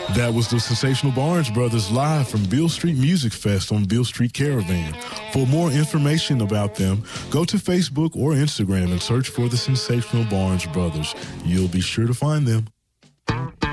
That was the Sensational Barnes Brothers live from Beale Street Music Fest on Beale Street Caravan. For more information about them, go to Facebook or Instagram and search for the Sensational Barnes Brothers. You'll be sure to find them.